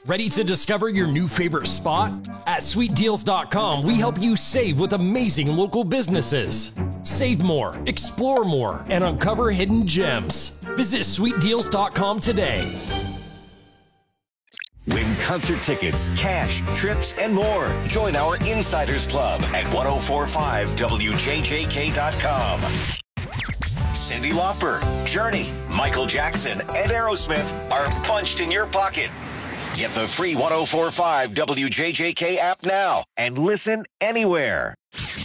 Ready to discover your new favorite spot? At sweetdeals.com, we help you save with amazing local businesses. Save more, explore more, and uncover hidden gems. Visit sweetdeals.com today. Win concert tickets, cash, trips, and more. Join our Insiders Club at 1045wjjk.com. Cyndi Lauper, Journey, Michael Jackson, and Aerosmith are punched in your pocket. Get the free 1045 WJJK app now and listen anywhere.